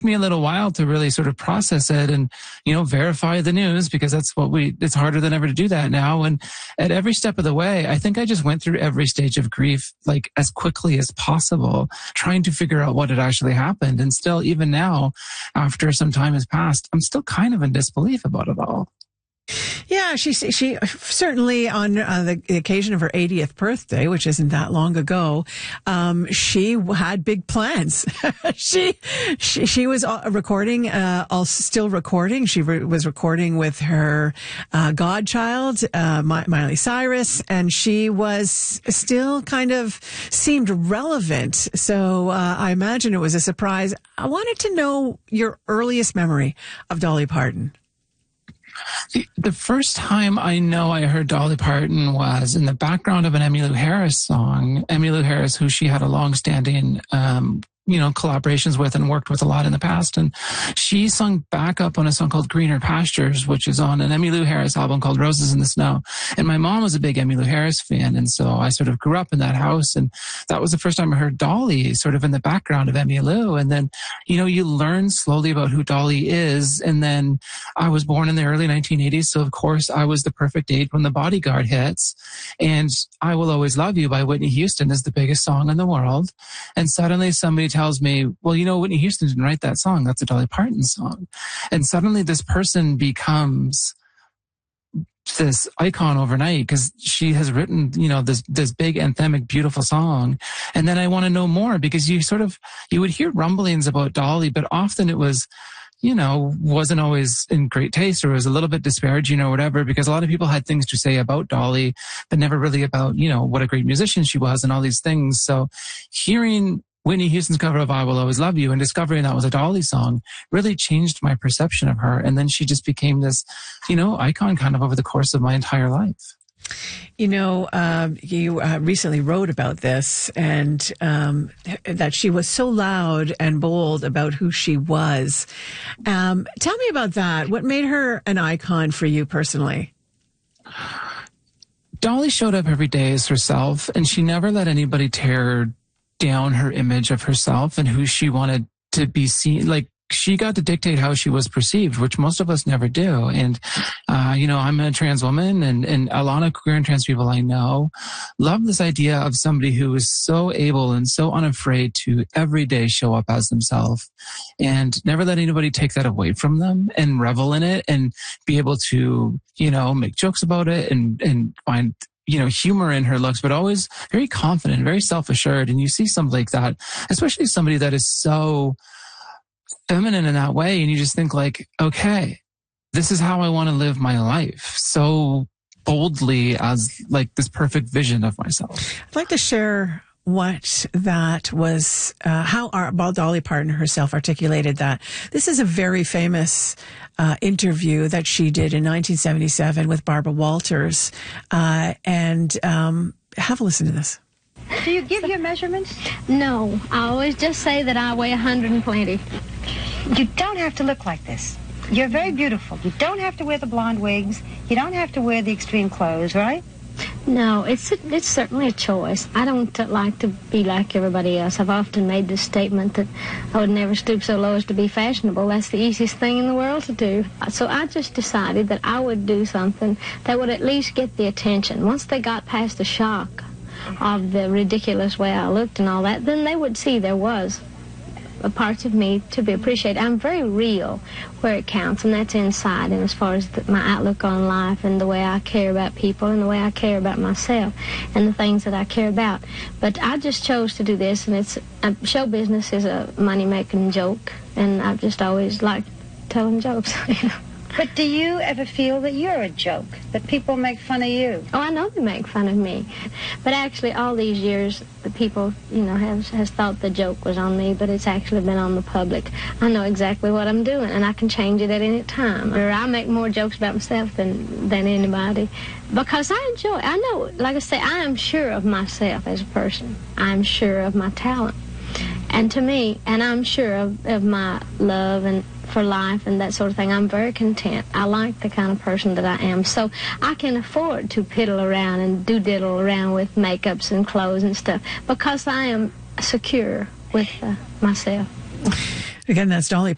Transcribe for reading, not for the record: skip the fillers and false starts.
me a little while to really sort of process it and, verify the news, because it's harder than ever to do that now. And at every step of the way, I think I just went through every stage of grief, like as quickly as possible, trying to figure out what had actually happened. And still, even now, after some time has passed, I'm still kind of in disbelief about it all. Yeah, she certainly on the occasion of her 80th birthday, which isn't that long ago, she had big plans. she was recording, still recording. She was recording with her godchild, Miley Cyrus, and she was still kind of seemed relevant. So I imagine it was a surprise. I wanted to know your earliest memory of Dolly Parton. The first time I know I heard Dolly Parton was in the background of an Emmylou Harris song. Emmylou Harris, who she had a long-standing, collaborations with and worked with a lot in the past. And she sung backup on a song called Greener Pastures, which is on an Emmylou Harris album called Roses in the Snow. And my mom was a big Emmylou Harris fan. And so I sort of grew up in that house. And that was the first time I heard Dolly sort of in the background of Emmylou. And then, you learn slowly about who Dolly is. And then I was born in the early 1980s. So of course I was the perfect age when The Bodyguard hits. And I Will Always Love You by Whitney Houston is the biggest song in the world. And suddenly somebody tells me, well, Whitney Houston didn't write that song. That's a Dolly Parton song. And suddenly this person becomes this icon overnight because she has written, this big anthemic, beautiful song. And then I want to know more because you would hear rumblings about Dolly, but often it was, wasn't always in great taste, or was a little bit disparaging or whatever, because a lot of people had things to say about Dolly, but never really about, what a great musician she was and all these things. So hearing Whitney Houston's cover of I Will Always Love You and discovering that was a Dolly song really changed my perception of her. And then she just became this, icon kind of over the course of my entire life. You recently wrote about this and that she was so loud and bold about who she was. Tell me about that. What made her an icon for you personally? Dolly showed up every day as herself, and she never let anybody tear down her image of herself and who she wanted to be seen. Like, she got to dictate how she was perceived, which most of us never do. And, I'm a trans woman, and a lot of queer and trans people I know love this idea of somebody who is so able and so unafraid to every day show up as themselves and never let anybody take that away from them and revel in it and be able to, make jokes about it and find humor in her looks, but always very confident, very self-assured. And you see something like that, especially somebody that is so feminine in that way. And you just think like, okay, this is how I want to live my life. So boldly as like this perfect vision of myself. I'd like to share what that was, how Dolly Parton herself articulated that. This is a very famous interview that she did in 1977 with Barbara Walters. And have a listen to this. Do you give your measurements? No, I always just say that I weigh 120. You don't have to look like this. You're very beautiful. You don't have to wear the blonde wigs. You don't have to wear the extreme clothes, right? No, it's certainly a choice. I don't like to be like everybody else. I've often made this statement that I would never stoop so low as to be fashionable. That's the easiest thing in the world to do. So I just decided that I would do something that would at least get the attention. Once they got past the shock of the ridiculous way I looked and all that, then they would see there was a part of me to be appreciated. I'm very real where it counts, and that's inside, and as far as my outlook on life and the way I care about people and the way I care about myself and the things that I care about. But I just chose to do this, and show business is a money-making joke, and I've just always liked telling jokes. But do you ever feel that you're a joke, that people make fun of you? Oh, I know they make fun of me. But actually, all these years, the people, has thought the joke was on me, but it's actually been on the public. I know exactly what I'm doing, and I can change it at any time. Or I make more jokes about myself than anybody, because I enjoy it. I know, like I say, I am sure of myself as a person. I'm sure of my talent. And to me, and I'm sure of my love and for life and that sort of thing. I'm very content. I like the kind of person that I am. So I can afford to piddle around and diddle around with makeups and clothes and stuff because I am secure with myself. Again, that's Dolly